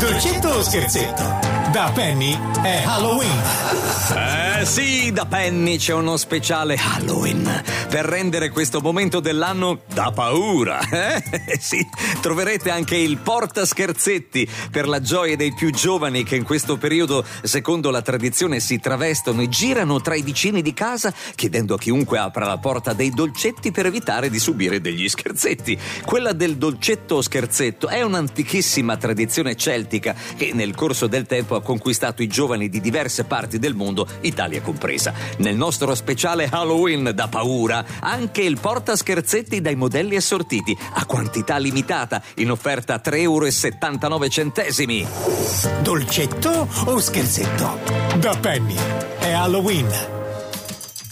Dolcetto o scherzetto? Da Penny è Halloween. Sì, da Penny c'è uno speciale Halloween per rendere questo momento dell'anno da paura. Sì, troverete anche il portascherzetti per la gioia dei più giovani che in questo periodo, secondo la tradizione, si travestono e girano tra i vicini di casa chiedendo a chiunque apra la porta dei dolcetti per evitare di subire degli scherzetti. Quella del dolcetto o scherzetto è un'antichissima tradizione celtica che nel corso del tempo ha conquistato i giovani di diverse parti del mondo, Italia compresa. Nel nostro speciale Halloween da paura, anche il portascherzetti dai modelli assortiti, a quantità limitata, in offerta a €3,79. Dolcetto o scherzetto? Da Penny è Halloween.